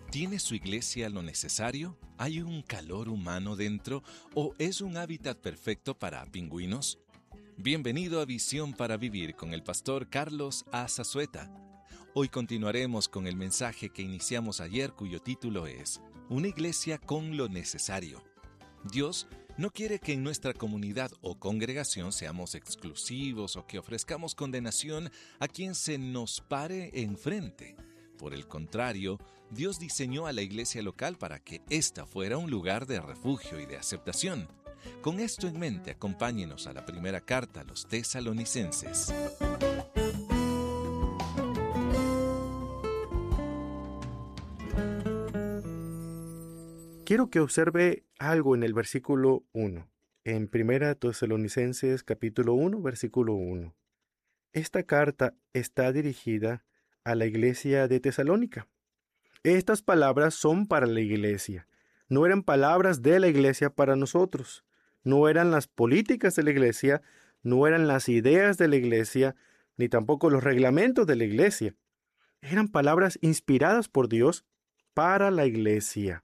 ¿Tiene su iglesia lo necesario? ¿Hay un calor humano dentro o es un hábitat perfecto para pingüinos? Bienvenido a Visión para Vivir con el pastor Carlos A. Zazueta. Hoy continuaremos con el mensaje que iniciamos ayer, cuyo título es Una iglesia con lo necesario. Dios no quiere que en nuestra comunidad o congregación seamos exclusivos o que ofrezcamos condenación a quien se nos pare enfrente. Por el contrario, Dios diseñó a la iglesia local para que ésta fuera un lugar de refugio y de aceptación. Con esto en mente, acompáñenos a la primera carta a los Tesalonicenses. Quiero que observe algo en el versículo 1, en 1 Tesalonicenses capítulo 1, versículo 1. Esta carta está dirigida a la iglesia de Tesalónica. Estas palabras son para la iglesia. No eran palabras de la iglesia para nosotros. No eran las políticas de la iglesia, no eran las ideas de la iglesia, ni tampoco los reglamentos de la iglesia. Eran palabras inspiradas por Dios para la iglesia.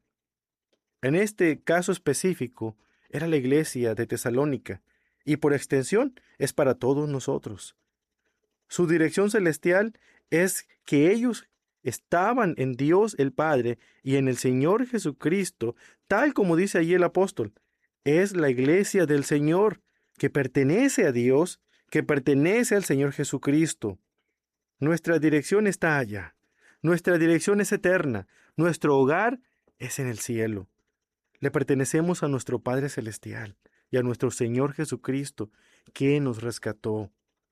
En este caso específico, era la iglesia de Tesalónica, y por extensión es para todos nosotros. Su dirección celestial es que ellos estaban en Dios el Padre y en el Señor Jesucristo, tal como dice allí el apóstol. Es la iglesia del Señor, que pertenece a Dios, que pertenece al Señor Jesucristo. Nuestra dirección está allá. Nuestra dirección es eterna. Nuestro hogar es en el cielo. Le pertenecemos a nuestro Padre Celestial y a nuestro Señor Jesucristo, que nos rescató.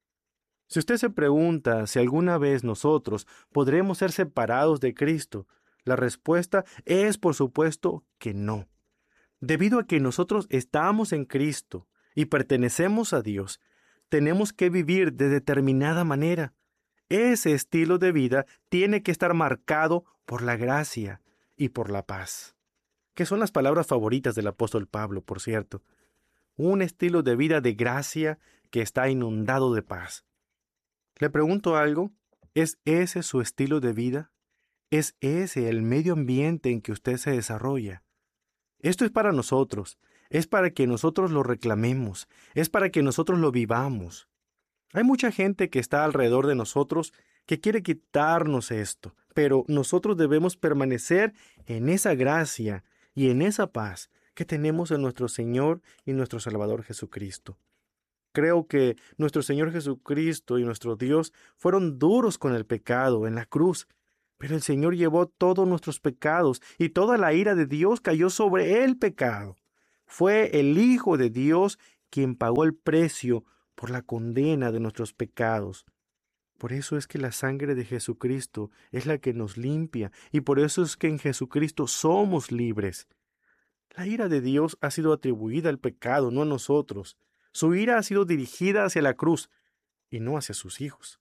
Si usted se pregunta si alguna vez nosotros podremos ser separados de Cristo, la respuesta es, por supuesto, que no. Debido a que nosotros estamos en Cristo y pertenecemos a Dios, tenemos que vivir de determinada manera. Ese estilo de vida tiene que estar marcado por la gracia y por la paz, que son las palabras favoritas del apóstol Pablo, por cierto. Un estilo de vida de gracia que está inundado de paz. Le pregunto algo, ¿es ese su estilo de vida? ¿Es ese el medio ambiente en que usted se desarrolla? Esto es para nosotros, es para que nosotros lo reclamemos, es para que nosotros lo vivamos. Hay mucha gente que está alrededor de nosotros que quiere quitarnos esto, pero nosotros debemos permanecer en esa gracia y en esa paz que tenemos en nuestro Señor y nuestro Salvador Jesucristo. Creo que nuestro Señor Jesucristo y nuestro Dios fueron duros con el pecado en la cruz, pero el Señor llevó todos nuestros pecados y toda la ira de Dios cayó sobre el pecado. Fue el Hijo de Dios quien pagó el precio por la condena de nuestros pecados. Por eso es que la sangre de Jesucristo es la que nos limpia y por eso es que en Jesucristo somos libres. La ira de Dios ha sido atribuida al pecado, no a nosotros. Su ira ha sido dirigida hacia la cruz y no hacia sus hijos.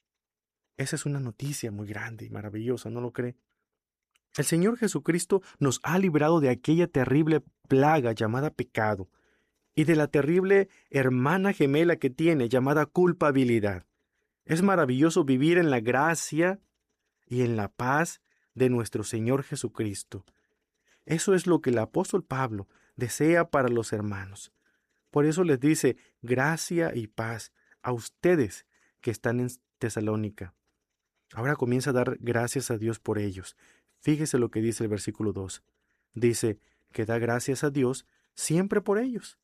Esa es una noticia muy grande y maravillosa, ¿no lo cree? El Señor Jesucristo nos ha librado de aquella terrible plaga llamada pecado y de la terrible hermana gemela que tiene llamada culpabilidad. Es maravilloso vivir en la gracia y en la paz de nuestro Señor Jesucristo. Eso es lo que el apóstol Pablo desea para los hermanos. Por eso les dice gracia y paz a ustedes que están en Tesalónica. Ahora comienza a dar gracias a Dios por ellos. Fíjese lo que dice el versículo 2. Dice que da gracias a Dios siempre por ellos.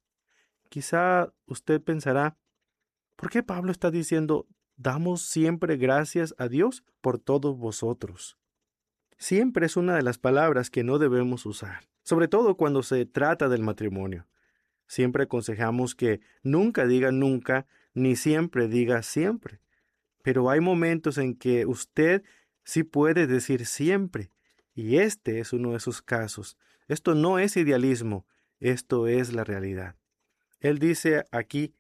Quizá usted pensará, ¿por qué Pablo está diciendo, damos siempre gracias a Dios por todos vosotros? Siempre es una de las palabras que no debemos usar, sobre todo cuando se trata del matrimonio. Siempre aconsejamos que nunca diga nunca, ni siempre diga siempre. Pero hay momentos en que usted sí puede decir siempre, y este es uno de esos casos. Esto no es idealismo, esto es la realidad. Él dice aquí,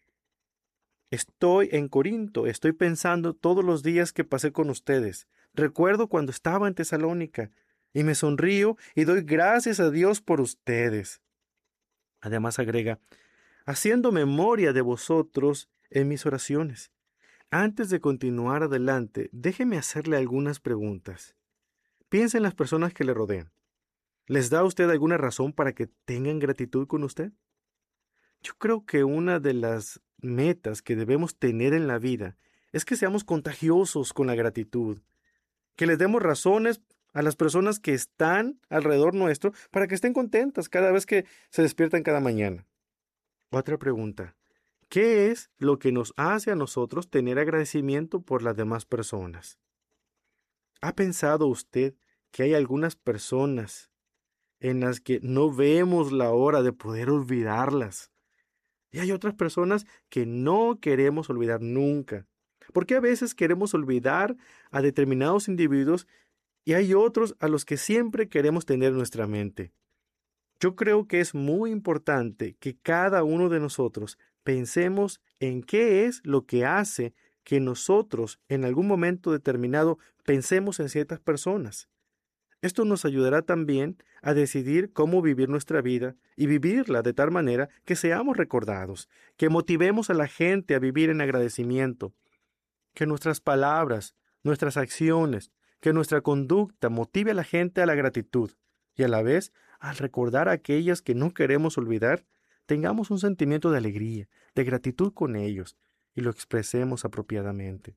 estoy en Corinto, estoy pensando todos los días que pasé con ustedes. Recuerdo cuando estaba en Tesalónica, y me sonrío y doy gracias a Dios por ustedes. Además agrega, haciendo memoria de vosotros en mis oraciones. Antes de continuar adelante, déjeme hacerle algunas preguntas. Piensa en las personas que le rodean. ¿Les da a usted alguna razón para que tengan gratitud con usted? Yo creo que una de las metas que debemos tener en la vida es que seamos contagiosos con la gratitud, que les demos razones a las personas que están alrededor nuestro para que estén contentas cada vez que se despiertan cada mañana. Otra pregunta. ¿Qué es lo que nos hace a nosotros tener agradecimiento por las demás personas? ¿Ha pensado usted que hay algunas personas en las que no vemos la hora de poder olvidarlas? Y hay otras personas que no queremos olvidar nunca. Porque a veces queremos olvidar a determinados individuos y hay otros a los que siempre queremos tener en nuestra mente. Yo creo que es muy importante que cada uno de nosotros pensemos en qué es lo que hace que nosotros en algún momento determinado pensemos en ciertas personas. Esto nos ayudará también a decidir cómo vivir nuestra vida y vivirla de tal manera que seamos recordados, que motivemos a la gente a vivir en agradecimiento, que nuestras palabras, nuestras acciones, que nuestra conducta motive a la gente a la gratitud y a la vez, al recordar a aquellas que no queremos olvidar, tengamos un sentimiento de alegría, de gratitud con ellos y lo expresemos apropiadamente.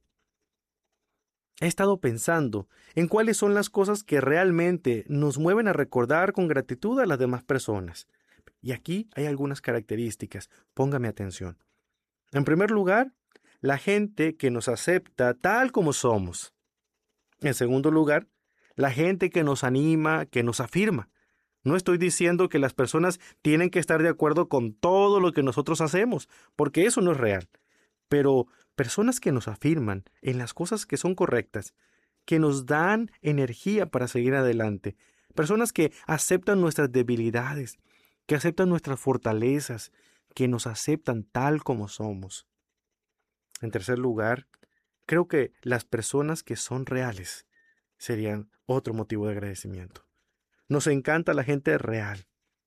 He estado pensando en cuáles son las cosas que realmente nos mueven a recordar con gratitud a las demás personas. Y aquí hay algunas características. Póngame atención. En primer lugar, la gente que nos acepta tal como somos. En segundo lugar, la gente que nos anima, que nos afirma. No estoy diciendo que las personas tienen que estar de acuerdo con todo lo que nosotros hacemos, porque eso no es real. Pero personas que nos afirman en las cosas que son correctas, que nos dan energía para seguir adelante, personas que aceptan nuestras debilidades, que aceptan nuestras fortalezas, que nos aceptan tal como somos. En tercer lugar, creo que las personas que son reales serían otro motivo de agradecimiento. Nos encanta la gente real,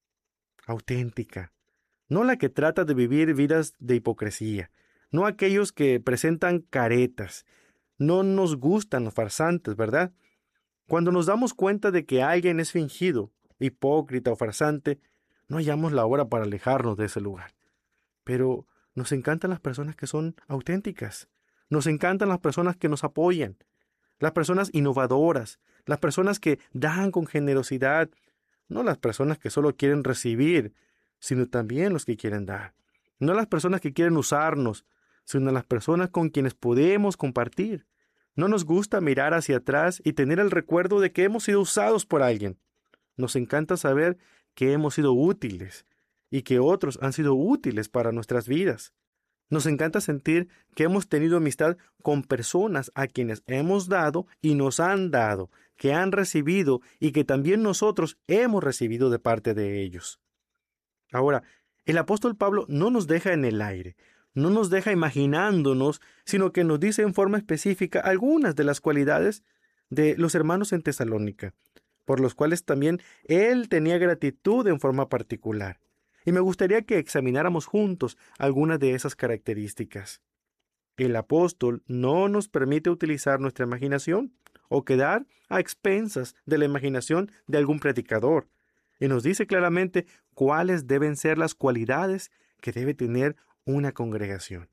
auténtica, no la que trata de vivir vidas de hipocresía, no aquellos que presentan caretas. No nos gustan los farsantes, ¿verdad? Cuando nos damos cuenta de que alguien es fingido, hipócrita o farsante, no hallamos la hora para alejarnos de ese lugar. Pero nos encantan las personas que son auténticas. Nos encantan las personas que nos apoyan, las personas innovadoras, las personas que dan con generosidad, no las personas que solo quieren recibir, sino también los que quieren dar. No las personas que quieren usarnos, sino las personas con quienes podemos compartir. No nos gusta mirar hacia atrás y tener el recuerdo de que hemos sido usados por alguien. Nos encanta saber que hemos sido útiles y que otros han sido útiles para nuestras vidas. Nos encanta sentir que hemos tenido amistad con personas a quienes hemos dado y nos han dado, que han recibido y que también nosotros hemos recibido de parte de ellos. Ahora, el apóstol Pablo no nos deja en el aire, no nos deja imaginándonos, sino que nos dice en forma específica algunas de las cualidades de los hermanos en Tesalónica, por los cuales también él tenía gratitud en forma particular. Y me gustaría que examináramos juntos algunas de esas características. El apóstol no nos permite utilizar nuestra imaginación o quedar a expensas de la imaginación de algún predicador, y nos dice claramente cuáles deben ser las cualidades que debe tener una congregación.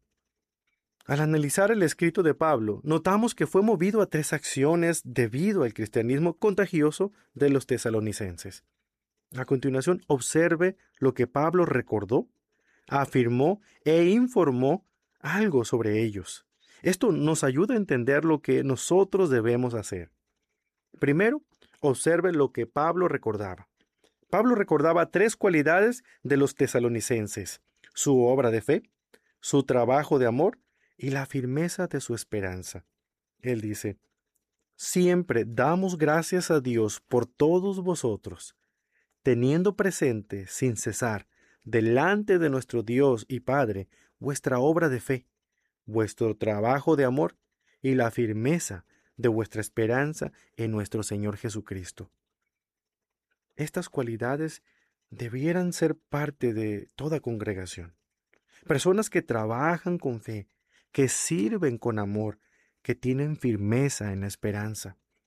Al analizar el escrito de Pablo, notamos que fue movido a tres acciones debido al cristianismo contagioso de los tesalonicenses. A continuación, observe lo que Pablo recordó, afirmó e informó algo sobre ellos. Esto nos ayuda a entender lo que nosotros debemos hacer. Primero, observe lo que Pablo recordaba. Pablo recordaba tres cualidades de los tesalonicenses: su obra de fe, su trabajo de amor y la firmeza de su esperanza. Él dice: siempre damos gracias a Dios por todos vosotros, teniendo presente sin cesar delante de nuestro Dios y Padre vuestra obra de fe, vuestro trabajo de amor y la firmeza de vuestra esperanza en nuestro Señor Jesucristo. Estas cualidades debieran ser parte de toda congregación. Personas que trabajan con fe, que sirven con amor, que tienen firmeza en la esperanza.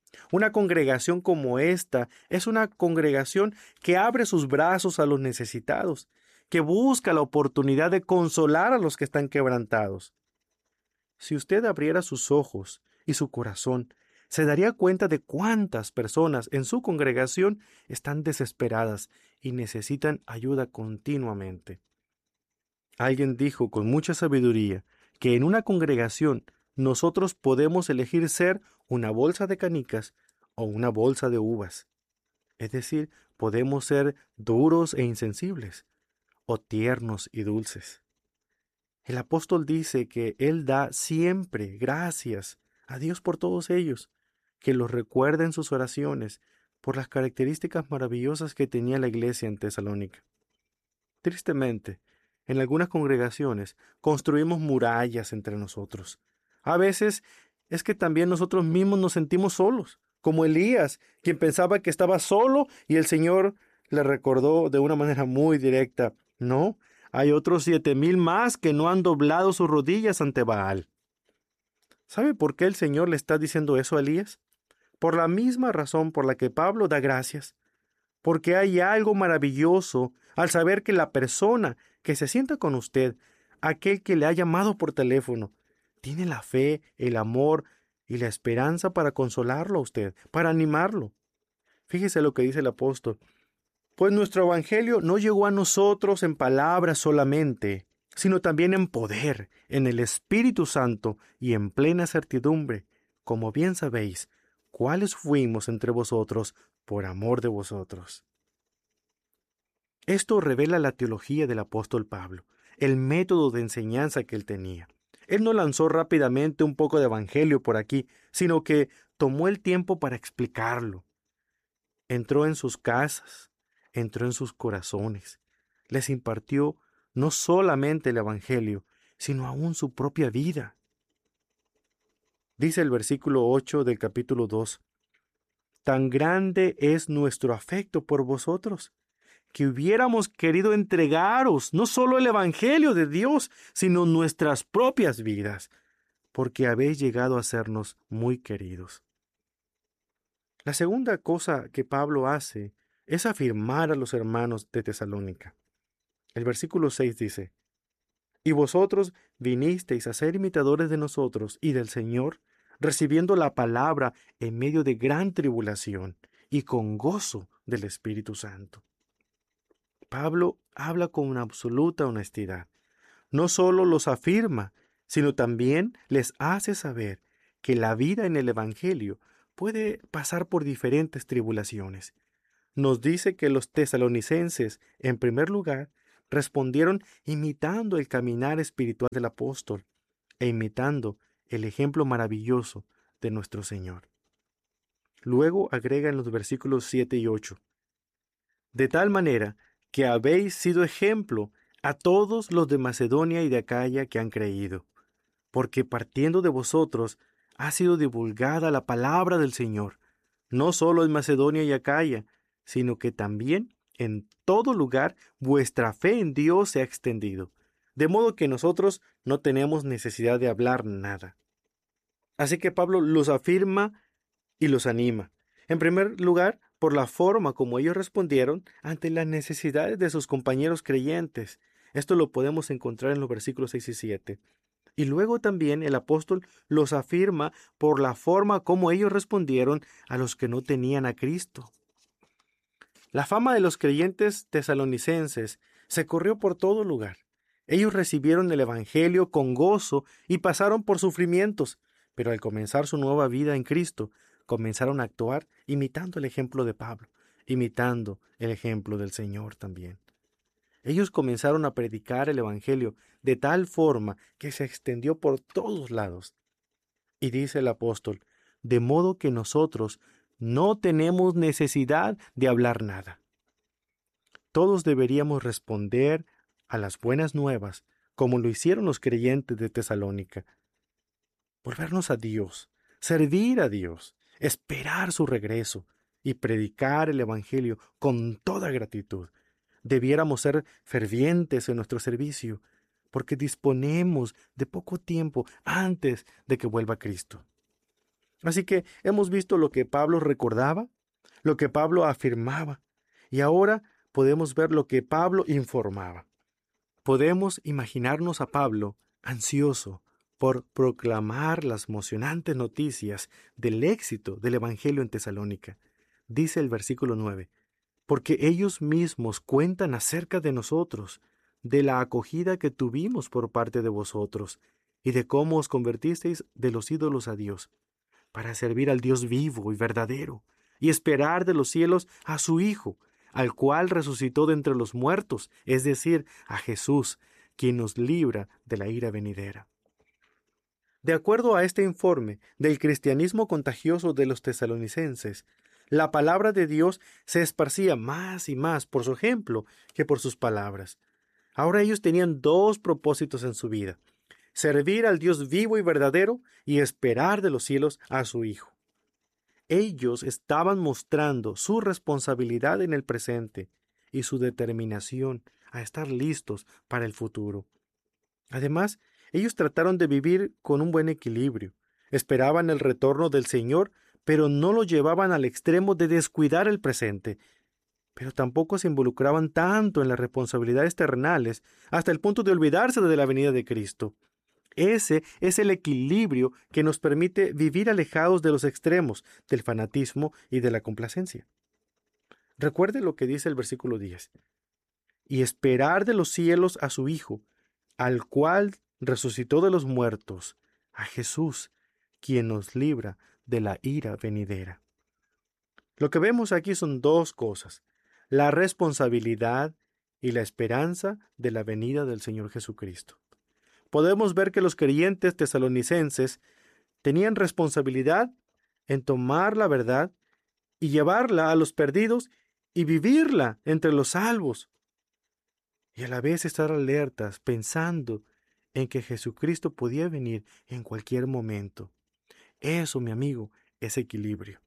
Una congregación como esta es una congregación que abre sus brazos a los necesitados, que busca la oportunidad de consolar a los que están quebrantados. Si usted abriera sus ojos y su corazón, se daría cuenta de cuántas personas en su congregación están desesperadas y necesitan ayuda continuamente. Alguien dijo con mucha sabiduría que en una congregación nosotros podemos elegir ser una bolsa de canicas o una bolsa de uvas. Es decir, podemos ser duros e insensibles o tiernos y dulces. El apóstol dice que él da siempre gracias a Dios por todos ellos, que los recuerda en sus oraciones por las características maravillosas que tenía la iglesia en Tesalónica. Tristemente, en algunas congregaciones construimos murallas entre nosotros. A veces es que también nosotros mismos nos sentimos solos, como Elías, quien pensaba que estaba solo y el Señor le recordó de una manera muy directa: no, hay otros 7,000 más que no han doblado sus rodillas ante Baal. ¿Sabe por qué el Señor le está diciendo eso a Elías? Por la misma razón por la que Pablo da gracias. Porque hay algo maravilloso al saber que la persona que se sienta con usted, aquel que le ha llamado por teléfono, tiene la fe, el amor y la esperanza para consolarlo a usted, para animarlo. Fíjese lo que dice el apóstol: pues nuestro evangelio no llegó a nosotros en palabras solamente, sino también en poder, en el Espíritu Santo y en plena certidumbre, como bien sabéis, cuáles fuimos entre vosotros por amor de vosotros. Esto revela la teología del apóstol Pablo, el método de enseñanza que él tenía. Él no lanzó rápidamente un poco de evangelio por aquí, sino que tomó el tiempo para explicarlo. Entró en sus casas, entró en sus corazones, les impartió no solamente el evangelio, sino aún su propia vida. Dice el versículo 8 del capítulo 2: tan grande es nuestro afecto por vosotros, que hubiéramos querido entregaros no solo el evangelio de Dios, sino nuestras propias vidas, porque habéis llegado a sernos muy queridos. La segunda cosa que Pablo hace es afirmar a los hermanos de Tesalónica. El versículo 6 dice: y vosotros vinisteis a ser imitadores de nosotros y del Señor, recibiendo la palabra en medio de gran tribulación y con gozo del Espíritu Santo. Pablo habla con absoluta honestidad. No solo los afirma, sino también les hace saber que la vida en el Evangelio puede pasar por diferentes tribulaciones. Nos dice que los tesalonicenses, en primer lugar, respondieron imitando el caminar espiritual del apóstol e imitando el ejemplo maravilloso de nuestro Señor. Luego agrega en los versículos 7 y 8: de tal manera que habéis sido ejemplo a todos los de Macedonia y de Acaya que han creído, porque partiendo de vosotros ha sido divulgada la palabra del Señor, no solo en Macedonia y Acaya, sino que también en todo lugar vuestra fe en Dios se ha extendido, de modo que nosotros no tenemos necesidad de hablar nada. Así que Pablo los afirma y los anima. En primer lugar, por la forma como ellos respondieron ante las necesidades de sus compañeros creyentes. Esto lo podemos encontrar en los versículos 6 y 7. Y luego también el apóstol los afirma por la forma como ellos respondieron a los que no tenían a Cristo. La fama de los creyentes tesalonicenses se corrió por todo lugar. Ellos recibieron el evangelio con gozo y pasaron por sufrimientos, pero al comenzar su nueva vida en Cristo, comenzaron a actuar imitando el ejemplo de Pablo, imitando el ejemplo del Señor también. Ellos comenzaron a predicar el evangelio de tal forma que se extendió por todos lados. Y dice el apóstol: de modo que nosotros no tenemos necesidad de hablar nada. Todos deberíamos responder a las buenas nuevas como lo hicieron los creyentes de Tesalónica. Volvernos a Dios, servir a Dios, esperar su regreso y predicar el evangelio con toda gratitud. Debiéramos ser fervientes en nuestro servicio, porque disponemos de poco tiempo antes de que vuelva Cristo. Así que hemos visto lo que Pablo recordaba, lo que Pablo afirmaba, y ahora podemos ver lo que Pablo informaba. Podemos imaginarnos a Pablo ansioso por proclamar las emocionantes noticias del éxito del Evangelio en Tesalónica. Dice el versículo 9, porque ellos mismos cuentan acerca de nosotros, de la acogida que tuvimos por parte de vosotros, y de cómo os convertisteis de los ídolos a Dios, para servir al Dios vivo y verdadero, y esperar de los cielos a su Hijo, al cual resucitó de entre los muertos, es decir, a Jesús, quien nos libra de la ira venidera. De acuerdo a este informe del cristianismo contagioso de los tesalonicenses, la palabra de Dios se esparcía más y más por su ejemplo que por sus palabras. Ahora ellos tenían dos propósitos en su vida: servir al Dios vivo y verdadero y esperar de los cielos a su Hijo. Ellos estaban mostrando su responsabilidad en el presente y su determinación a estar listos para el futuro. Además, ellos trataron de vivir con un buen equilibrio. Esperaban el retorno del Señor, pero no lo llevaban al extremo de descuidar el presente. Pero tampoco se involucraban tanto en las responsabilidades terrenales hasta el punto de olvidarse de la venida de Cristo. Ese es el equilibrio que nos permite vivir alejados de los extremos, del fanatismo y de la complacencia. Recuerde lo que dice el versículo 10. Y esperar de los cielos a su Hijo, al cual resucitó de los muertos, a Jesús, quien nos libra de la ira venidera. Lo que vemos aquí son dos cosas: la responsabilidad y la esperanza de la venida del Señor Jesucristo. Podemos ver que los creyentes tesalonicenses tenían responsabilidad en tomar la verdad y llevarla a los perdidos y vivirla entre los salvos, y a la vez estar alertas pensando en que Jesucristo podía venir en cualquier momento. Eso, mi amigo, es equilibrio.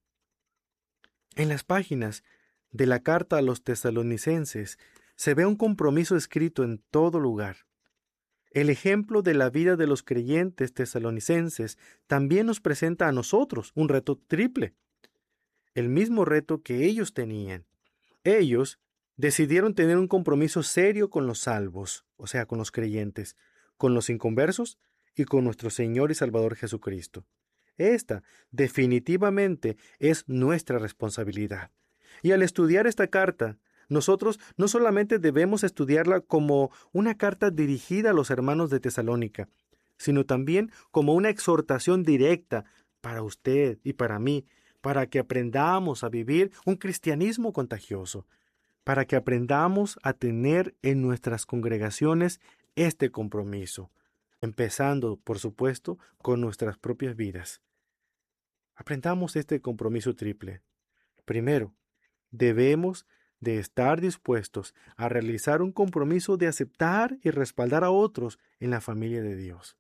En las páginas de la carta a los tesalonicenses se ve un compromiso escrito en todo lugar. El ejemplo de la vida de los creyentes tesalonicenses también nos presenta a nosotros un reto triple, el mismo reto que ellos tenían. Ellos decidieron tener un compromiso serio con los salvos, o sea, con los creyentes, con los inconversos y con nuestro Señor y Salvador Jesucristo. Esta definitivamente es nuestra responsabilidad. Y al estudiar esta carta, nosotros no solamente debemos estudiarla como una carta dirigida a los hermanos de Tesalónica, sino también como una exhortación directa para usted y para mí, para que aprendamos a vivir un cristianismo contagioso, para que aprendamos a tener en nuestras congregaciones este compromiso, empezando, por supuesto, con nuestras propias vidas. Aprendamos este compromiso triple. Primero, debemos de estar dispuestos a realizar un compromiso de aceptar y respaldar a otros en la familia de Dios.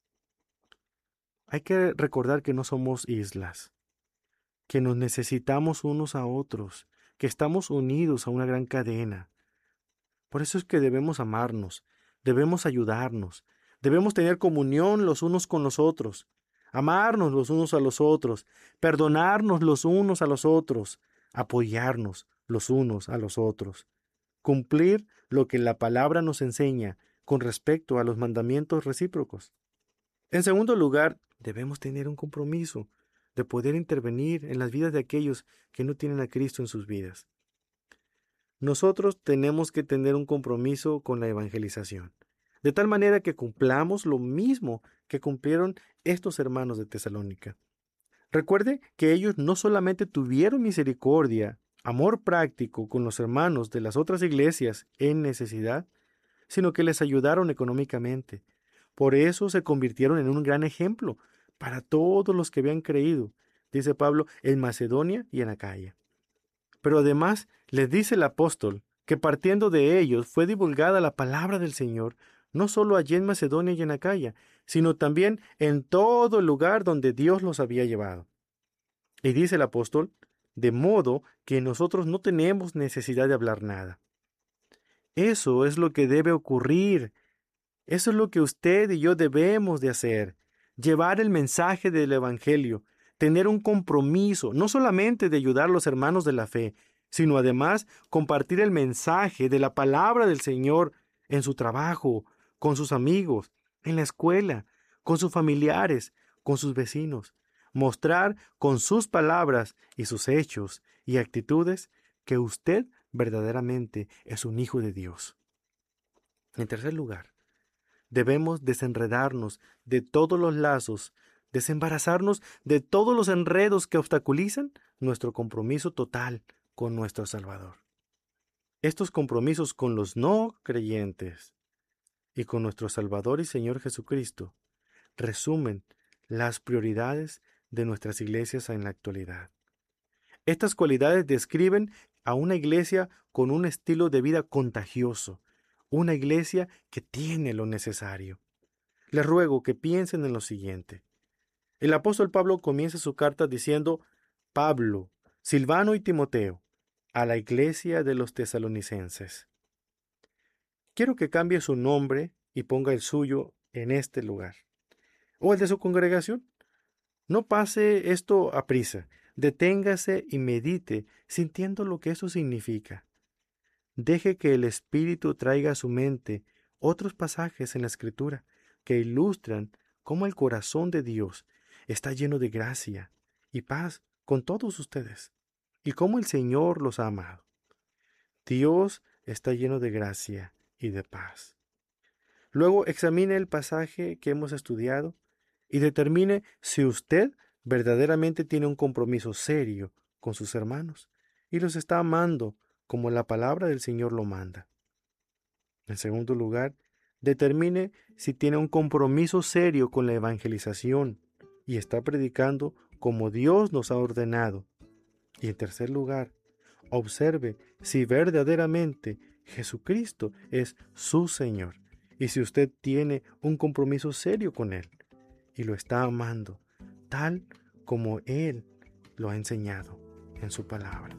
Hay que recordar que no somos islas, que nos necesitamos unos a otros, que estamos unidos a una gran cadena. Por eso es que debemos amarnos, debemos ayudarnos, debemos tener comunión los unos con los otros, amarnos los unos a los otros, perdonarnos los unos a los otros, apoyarnos los unos a los otros, cumplir lo que la palabra nos enseña con respecto a los mandamientos recíprocos. En segundo lugar, debemos tener un compromiso de poder intervenir en las vidas de aquellos que no tienen a Cristo en sus vidas. Nosotros tenemos que tener un compromiso con la evangelización, de tal manera que cumplamos lo mismo que cumplieron estos hermanos de Tesalónica. Recuerde que ellos no solamente tuvieron misericordia, amor práctico con los hermanos de las otras iglesias en necesidad, sino que les ayudaron económicamente. Por eso se convirtieron en un gran ejemplo para todos los que habían creído, dice Pablo, en Macedonia y en Acaya. Pero además les dice el apóstol que partiendo de ellos fue divulgada la palabra del Señor, no solo allí en Macedonia y en Acaya, sino también en todo el lugar donde Dios los había llevado. Y dice el apóstol, de modo que nosotros no tenemos necesidad de hablar nada. Eso es lo que debe ocurrir. Eso es lo que usted y yo debemos de hacer. Llevar el mensaje del Evangelio, tener un compromiso, no solamente de ayudar a los hermanos de la fe, sino además compartir el mensaje de la palabra del Señor en su trabajo, con sus amigos, en la escuela, con sus familiares, con sus vecinos. Mostrar con sus palabras y sus hechos y actitudes que usted verdaderamente es un hijo de Dios. En tercer lugar, debemos desenredarnos de todos los lazos, desembarazarnos de todos los enredos que obstaculizan nuestro compromiso total con nuestro Salvador. Estos compromisos con los no creyentes y con nuestro Salvador y Señor Jesucristo resumen las prioridades de nuestras iglesias en la actualidad. Estas cualidades describen a una iglesia con un estilo de vida contagioso, una iglesia que tiene lo necesario. Les ruego que piensen en lo siguiente. El apóstol Pablo comienza su carta diciendo: Pablo, Silvano y Timoteo, a la iglesia de los tesalonicenses. Quiero que cambie su nombre y ponga el suyo en este lugar, o el de su congregación. No pase esto a prisa. Deténgase y medite sintiendo lo que eso significa. Deje que el Espíritu traiga a su mente otros pasajes en la Escritura que ilustran cómo el corazón de Dios está lleno de gracia y paz con todos ustedes, y cómo el Señor los ha amado. Dios está lleno de gracia y de paz. Luego examine el pasaje que hemos estudiado y determine si usted verdaderamente tiene un compromiso serio con sus hermanos y los está amando como la palabra del Señor lo manda. En segundo lugar, determine si tiene un compromiso serio con la evangelización y está predicando como Dios nos ha ordenado. Y en tercer lugar, observe si verdaderamente Jesucristo es su Señor y si usted tiene un compromiso serio con Él y lo está amando tal como Él lo ha enseñado en su palabra.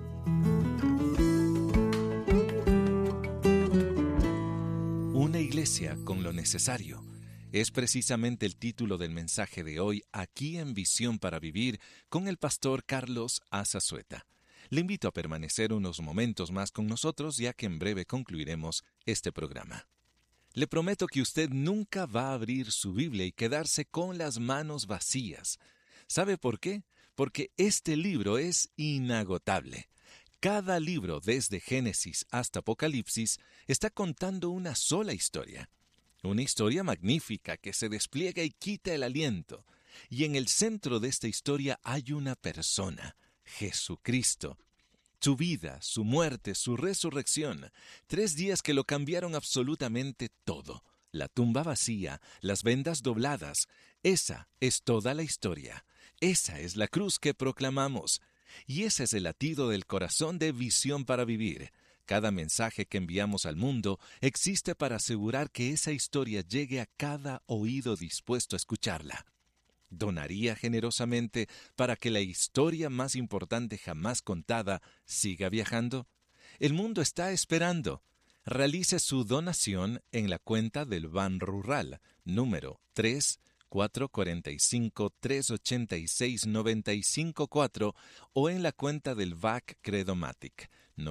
Una iglesia con lo necesario es precisamente el título del mensaje de hoy aquí en Visión para Vivir con el pastor Carlos Azazueta. Le invito a permanecer unos momentos más con nosotros ya que en breve concluiremos este programa. Le prometo que usted nunca va a abrir su Biblia y quedarse con las manos vacías. ¿Sabe por qué? Porque este libro es inagotable. Cada libro, desde Génesis hasta Apocalipsis, está contando una sola historia. Una historia magnífica que se despliega y quita el aliento. Y en el centro de esta historia hay una persona, Jesucristo. Su vida, su muerte, su resurrección, 3 días que lo cambiaron absolutamente todo. La tumba vacía, las vendas dobladas, esa es toda la historia. Esa es la cruz que proclamamos. Y ese es el latido del corazón de Visión para Vivir. Cada mensaje que enviamos al mundo existe para asegurar que esa historia llegue a cada oído dispuesto a escucharla. ¿Donaría generosamente para que la historia más importante jamás contada siga viajando? El mundo está esperando. Realice su donación en la cuenta del Ban Rural, número 3-445-386-954 o en la cuenta del VAC Credomatic,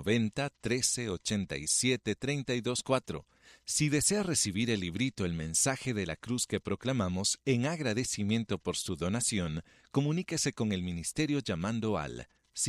90-1387-324. Si desea recibir el librito El mensaje de la cruz que proclamamos, en agradecimiento por su donación, comuníquese con el ministerio llamando al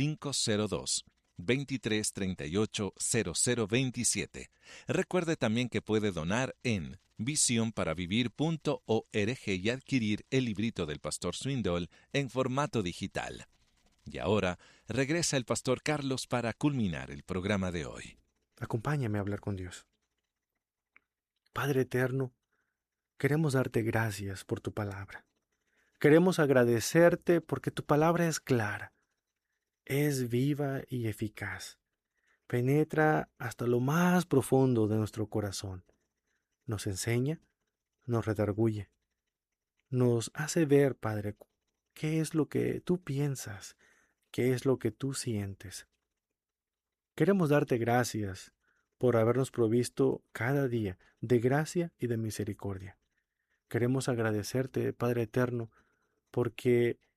502-2338-0027. Recuerde también que puede donar en visionparavivir.org y adquirir el librito del pastor Swindoll en formato digital. Y ahora regresa el pastor Carlos para culminar el programa de hoy. Acompáñame a hablar con Dios. Padre eterno, queremos darte gracias por tu palabra. Queremos agradecerte porque tu palabra es clara, es viva y eficaz. Penetra hasta lo más profundo de nuestro corazón. Nos enseña, nos redarguye. Nos hace ver, Padre, qué es lo que tú piensas, qué es lo que tú sientes. Queremos darte gracias por habernos provisto cada día de gracia y de misericordia. Queremos agradecerte, Padre eterno, porque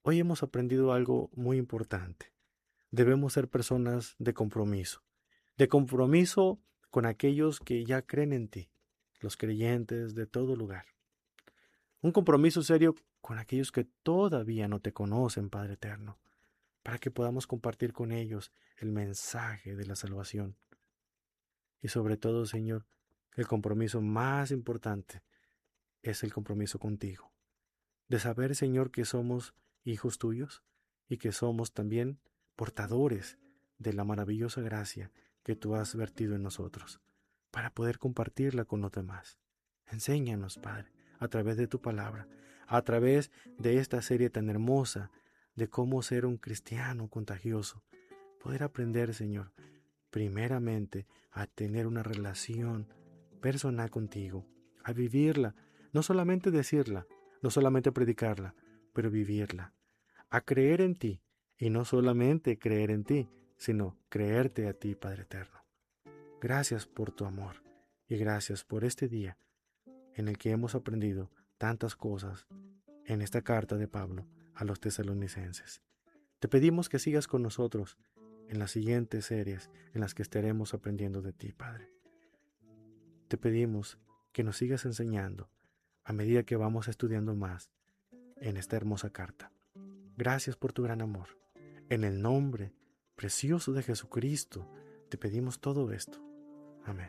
Hoy hemos aprendido algo muy importante. Debemos ser personas de compromiso con aquellos que ya creen en ti, los creyentes de todo lugar. Un compromiso serio con aquellos que todavía no te conocen, Padre eterno, para que podamos compartir con ellos el mensaje de la salvación. Y sobre todo, Señor, el compromiso más importante es el compromiso contigo, de saber, Señor, que somos hijos tuyos y que somos también portadores de la maravillosa gracia que tú has vertido en nosotros, para poder compartirla con los demás. Enséñanos, Padre, a través de tu palabra, a través de esta serie tan hermosa de cómo ser un cristiano contagioso, poder aprender, Señor, primeramente a tener una relación personal contigo, a vivirla, no solamente decirla, no solamente predicarla, pero vivirla, a creer en ti, y no solamente creer en ti, sino creerte a ti, Padre eterno. Gracias por tu amor y gracias por este día en el que hemos aprendido tantas cosas en esta carta de Pablo a los tesalonicenses. Te pedimos que sigas con nosotros en las siguientes series en las que estaremos aprendiendo de ti, Padre. Te pedimos que nos sigas enseñando a medida que vamos estudiando más en esta hermosa carta. Gracias por tu gran amor. En el nombre precioso de Jesucristo te pedimos todo esto. Amén.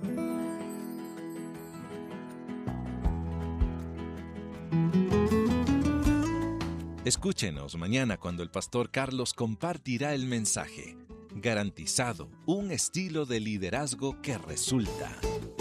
Escúchenos mañana cuando el pastor Carlos compartirá el mensaje. Garantizado, un estilo de liderazgo que resulta.